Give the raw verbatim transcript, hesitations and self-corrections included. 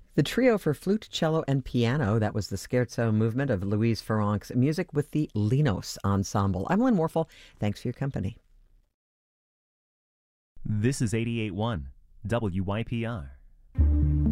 The trio for flute, cello, and piano. That was the Scherzo movement of Louise Farrenc's music with the Linos Ensemble. I'm Lynn Warfel. Thanks for your company. This is eighty-eight point one W Y P R.